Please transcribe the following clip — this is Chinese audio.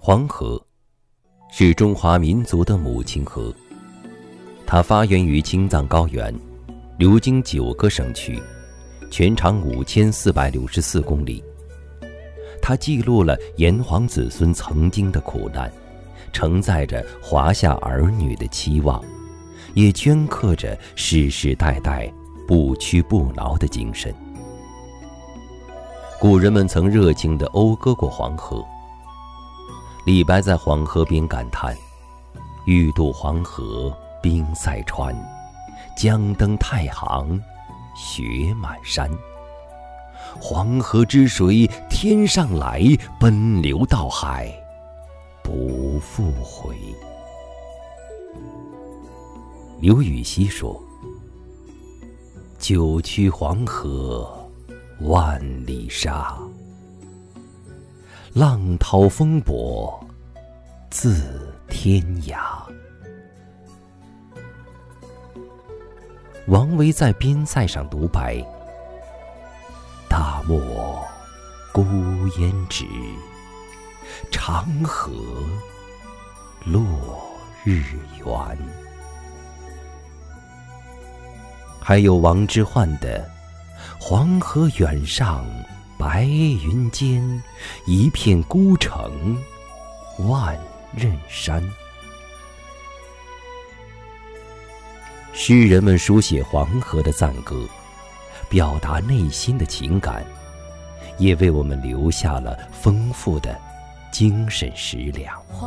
黄河是中华民族的母亲河，它发源于青藏高原，流经9个省区，全长5464公里。它记录了炎黄子孙曾经的苦难，承载着华夏儿女的期望，也镌刻着世世代代不屈不挠的精神。古人们曾热情地讴歌过黄河。李白在黄河边感叹：欲渡黄河冰塞川，将登太行雪满山。黄河之水天上来，奔流到海不复回。刘禹锡说：九曲黄河万里沙，浪涛风簸自天涯。王维在边塞上独白：大漠孤烟直，长河落日圆。还有王之涣的黄河远上白云间，一片孤城万仞山。诗人们书写黄河的赞歌，表达内心的情感，也为我们留下了丰富的精神食粮。